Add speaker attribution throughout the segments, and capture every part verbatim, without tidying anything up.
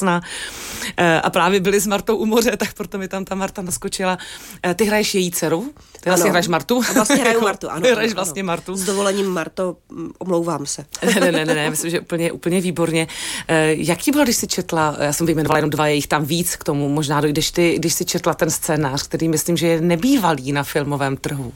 Speaker 1: krásná. A právě byli s Martou u moře, tak proto mi tam ta Marta naskočila. Ty hraješ její dceru? Ty vlastně hraješ Martu?
Speaker 2: Vlastně hraju Martu, ano.
Speaker 1: Hraješ
Speaker 2: ano,
Speaker 1: vlastně
Speaker 2: ano.
Speaker 1: Martu.
Speaker 2: S dovolením, Marto, omlouvám se.
Speaker 1: ne, ne, ne, ne, myslím, že úplně, úplně výborně. Jak ti bylo, když jsi četla, já jsem vyjmenovala jenom dva, je jich tam víc k tomu, možná dojdeš ty, když jsi četla ten scénář, který myslím, že je nebývalý na filmovém trhu.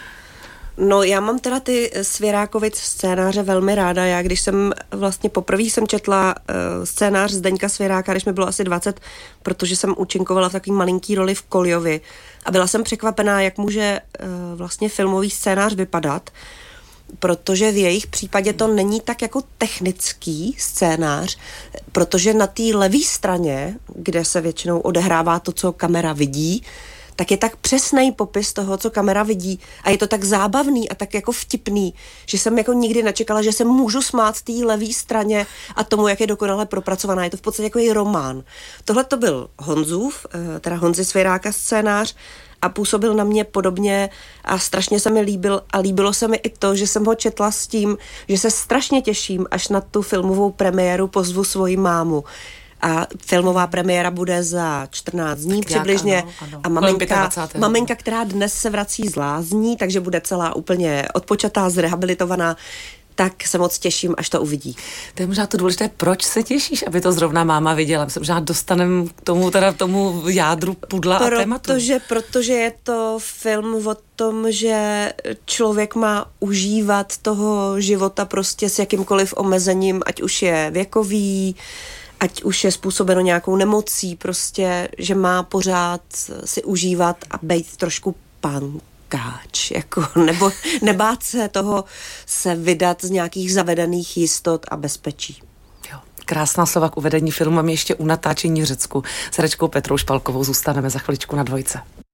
Speaker 2: No, já mám teda ty Svěrákovic scénáře velmi ráda. Já když jsem vlastně poprvé jsem četla uh, scénář Zdeňka Svěráka, když mi bylo asi dvacet, protože jsem účinkovala v takový malinký roli v Koljovi a byla jsem překvapená, jak může uh, vlastně filmový scénář vypadat, protože v jejich případě to není tak jako technický scénář, protože na té levé straně, kde se většinou odehrává to, co kamera vidí, tak je tak přesnej popis toho, co kamera vidí a je to tak zábavný a tak jako vtipný, že jsem jako nikdy nečekala, že se můžu smát té levé straně a tomu, jak je dokonale propracovaná. Je to v podstatě jako i román. Tohle to byl Honzův, teda Honzy Svěráka scénář a působil na mě podobně a strašně se mi líbil a líbilo se mi i to, že jsem ho četla s tím, že se strašně těším, až na tu filmovou premiéru pozvu svoji mámu. A filmová premiéra bude za čtrnáct dní tak přibližně.
Speaker 1: Ano, ano.
Speaker 2: A maminka, maminka, která dnes se vrací z lázní, takže bude celá úplně odpočatá, zrehabilitovaná, tak se moc těším, až to uvidí.
Speaker 1: To je možná to důležité, proč se těšíš, aby to zrovna máma viděla? My se možná dostaneme k tomu, teda tomu jádru pudla
Speaker 2: Proto,
Speaker 1: a tématu.
Speaker 2: Protože, protože je to film o tom, že člověk má užívat toho života prostě s jakýmkoliv omezením, ať už je věkový, ať už je způsobeno nějakou nemocí, prostě, že má pořád si užívat a být trošku pankáč, jako, nebo nebát se toho se vydat z nějakých zavedených jistot a bezpečí.
Speaker 1: Jo, krásná slova k uvedení filmu a my ještě u natáčení v Řecku s herečkou Petrou Špalkovou zůstaneme za chviličku na Dvojce.